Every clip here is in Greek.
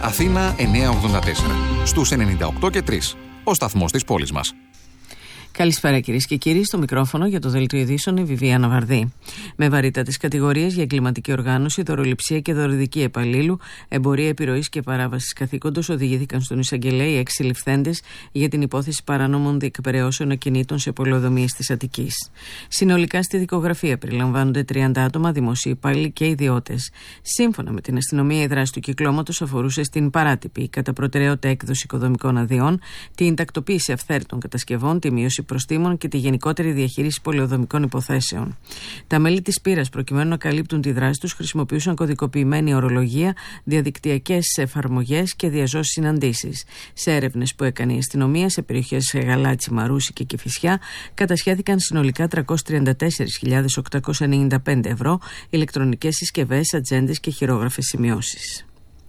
Αθήνα 984. Στους 98 και 3. Ο σταθμός της πόλης μας. Καλησπέρα κυρίες και κύριοι, στο μικρόφωνο για το Δελτίο Ειδήσεων η Βιβιάνα Βαρδί. Με βαρύτατες κατηγορίες για εγκληματική οργάνωση, δωροληψία και δωροδική επαλλήλου, εμπορία επιρροής και παράβασης καθήκοντος οδηγήθηκαν στον εισαγγελέα οι 6 συλληφθέντες για την υπόθεση παρανόμων διεκπεραιώσεων ακινήτων σε πολεοδομίες της Αττικής. Συνολικά στη δικογραφία περιλαμβάνονται 30 άτομα, δημοσίοι υπάλληλοι και ιδιώτες. Σύμφωνα με την αστυνομία, η δράση του κυκλώματος αφορούσε στην παράτυπη κατά προτεραιότητα έκδοση οικοδομικών αδειών, την τακτοποίηση αυθαίρετων κατασκευών, τη μείωση προστίμων και τη γενικότερη διαχείριση πολεοδομικών υποθέσεων. Τα μέλη της πύρας, προκειμένου να καλύπτουν τη δράση τους, χρησιμοποιούσαν κωδικοποιημένη ορολογία, διαδικτυακές εφαρμογές και διαζώσεις συναντήσεις. Σε έρευνες που έκανε η αστυνομία σε περιοχές Γαλάτσι, Μαρούσι και Κηφισιά, κατασχέθηκαν συνολικά 334.895 ευρώ, ηλεκτρονικές συσκευές, ατζέντες και χειρόγραφες σημειώσεις.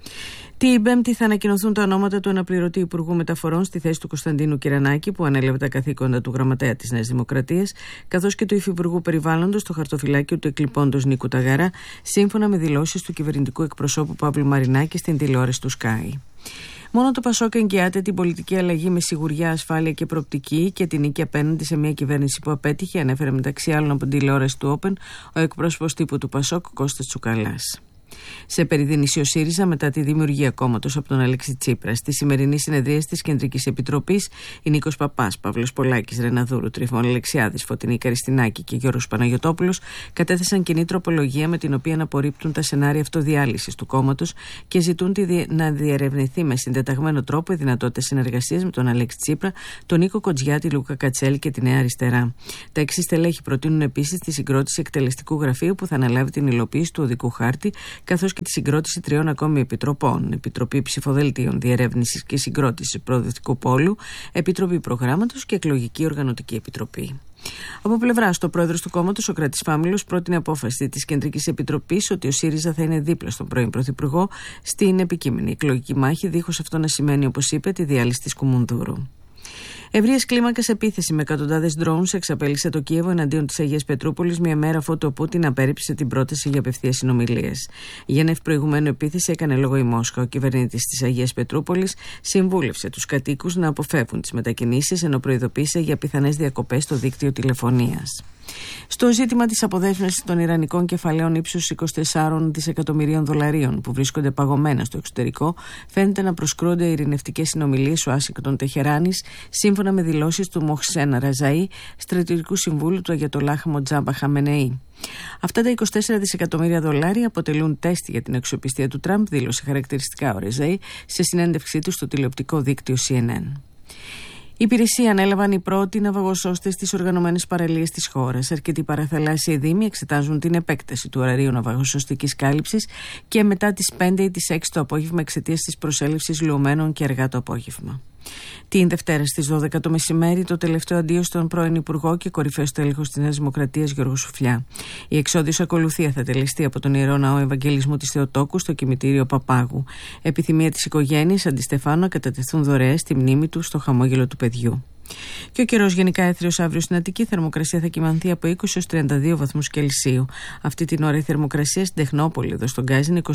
Την Πέμπτη θα ανακοινωθούν τα ονόματα του αναπληρωτή Υπουργού Μεταφορών στη θέση του Κωνσταντίνου Κυρανάκη, που ανέλαβε τα καθήκοντα του γραμματέα της Νέας Δημοκρατίας, καθώς και του Υφυπουργού Περιβάλλοντος στο χαρτοφυλάκιο του εκλειπώντος Νίκου Ταγαρά, σύμφωνα με δηλώσεις του κυβερνητικού εκπροσώπου Παύλου Μαρινάκη στην τηλεόραση του Sky. Μόνο το Πασόκ εγγυάται την πολιτική αλλαγή με σιγουριά, ασφάλεια και προοπτική και την νίκη απέναντι σε μια κυβέρνηση που απέτυχε, ανέφερε μεταξύ άλλων από την τηλεόραση του Open ο εκπρόσωπος τύπου του Πασόκ, Κώστας Τσουκαλάς. Σε περιδίνηση ο ΣΥΡΙΖΑ μετά τη δημιουργία κόμματος από τον Αλέξη Τσίπρα. Στη σημερινή συνεδρία της Κεντρικής Επιτροπής, η Νίκος Παπάς, Παύλος Πολάκης, Ρεναδούρου, Τριφών Αλεξιάδης, Φωτεινή Καριστινάκη και Γιώργος Παναγιωτόπουλος κατέθεσαν κοινή τροπολογία με την οποία απορρίπτουν τα σενάρια αυτοδιάλυσης του κόμματος και ζητούν να διερευνηθεί με συντεταγμένο τρόπο η δυνατότητα συνεργασίας με τον Αλέξη Τσίπρα, τον Νίκο Κοντζιά, Λούκα Κατσέλ και τη Νέα Αριστερά. Τα 6 στελέχη προτείνουν επίσης τη συγκρότηση εκτελεστικού γραφείου που θα αναλάβει την υλοποίηση του οδικού χάρτη, καθώς και τη συγκρότηση 3 ακόμη επιτροπών: Επιτροπή Ψηφοδελτίων, Διερεύνησης και Συγκρότησης Προοδευτικού Πόλου, Επιτροπή Προγράμματος και Εκλογική Οργανωτική Επιτροπή. Από πλευράς του, ο πρόεδρος του κόμματος, ο Κρατής Φάμιλος, πρότεινε απόφαση της Κεντρικής Επιτροπής ότι ο ΣΥΡΙΖΑ θα είναι δίπλα στον πρώην Πρωθυπουργό στην επικείμενη εκλογική μάχη, δίχως αυτό να σημαίνει, όπως είπε, τη διάλυση της Κουμουνδούρου. Ευρείας κλίμακας επίθεση με εκατοντάδες drones εξαπέλυσε το Κίεβο εναντίον της Αγίας Πετρούπολης, μια μέρα αφού το Πούτιν απέρριψε την πρόταση για απευθείας συνομιλίες. Για ένα ευπροηγουμένο επίθεση έκανε λόγο η Μόσχα. Ο κυβερνήτης της Αγίας Πετρούπολης συμβούλευσε τους κατοίκους να αποφεύγουν τις μετακινήσεις, ενώ προειδοποίησε για πιθανές διακοπές στο δίκτυο τηλεφωνίας. Στο ζήτημα της αποδέσμευσης των ιρανικών κεφαλαίων ύψους 24 δισεκατομμυρίων δολαρίων που βρίσκονται παγωμένα στο εξωτερικό, φαίνεται να προσκρούνται ειρηνευτικές συνομιλίες στο Ουάσιγκτον Τεχεράνης, σύμφωνα με δηλώσεις του Μοχσέν Ραζαΐ, στρατιωτικού συμβούλου του Αγιατολάχ Μοτζάμπα Χαμενεή. Αυτά τα 24 δισεκατομμύρια δολάρια αποτελούν τεστ για την αξιοπιστία του Τραμπ, δήλωσε χαρακτηριστικά ο Ραζαΐ σε συνέντευξή του στο τηλεοπτικό δίκτυο CNN. Η υπηρεσία ανέλαβαν οι πρώτοι ναυαγοσώστες στις οργανωμένες παραλίες της χώρας. Αρκετοί παραθαλάσσιοι δήμοι εξετάζουν την επέκταση του ωραρίου ναυαγοσωστικής κάλυψης και μετά τις 5 ή τις 6 το απόγευμα εξαιτίας της προσέλευσης λουωμένων και αργά το απόγευμα. Την Δευτέρα στις 12 το μεσημέρι, το τελευταίο αντίο στον πρώην Υπουργό και κορυφαίο τέλεχος της Νέας Δημοκρατίας Γιώργο Σουφλιά. Η εξόδιος ακολουθία θα τελεστεί από τον Ιερό Ναό Ευαγγελισμού της Θεοτόκου στο κημητήριο Παπάγου. Επιθυμία της οικογένειας Αντιστεφάνου να κατατεθούν δωρεές στη μνήμη του στο χαμόγελο του παιδιού. Και ο καιρός γενικά έθριος αύριο στην Αττική, θερμοκρασία θα κυμανθεί από 20 έως 32 βαθμούς Κελσίου. Αυτή την ώρα η θερμοκρασία στην Τεχνόπολη, εδώ στον Γκάζι, είναι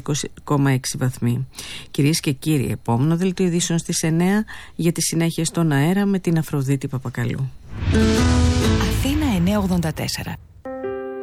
25,6 βαθμοί. Κυρίες και κύριοι, επόμενο δελτίο ειδήσεων στις 9 για τη συνέχεια στον αέρα με την Αφροδίτη Παπακαλού. Αθήνα 984.